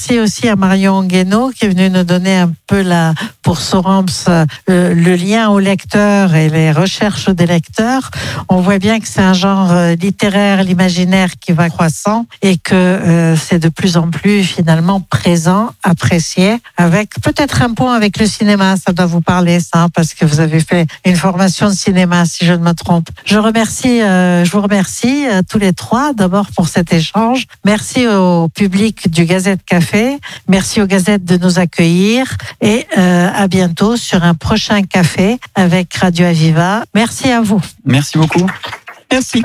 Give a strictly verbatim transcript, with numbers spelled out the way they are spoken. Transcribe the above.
merci aussi à Marion Guénaud qui est venue nous donner un peu la, pour Sorams, euh, le lien au lecteur et les recherches des lecteurs. On voit bien que c'est un genre euh, littéraire, l'imaginaire qui va croissant et que euh, c'est de plus en plus finalement présent, apprécié, avec peut-être un point avec le cinéma. Ça doit vous parler, ça, parce que vous avez fait une formation de cinéma, si je ne me trompe. Je remercie, euh, je vous remercie euh, tous les trois, d'abord pour cet échange. Merci au public du Gazette Café. Merci aux Gazettes de nous accueillir et euh, à bientôt sur un prochain café avec Radio Aviva. Merci à vous. Merci beaucoup. Merci.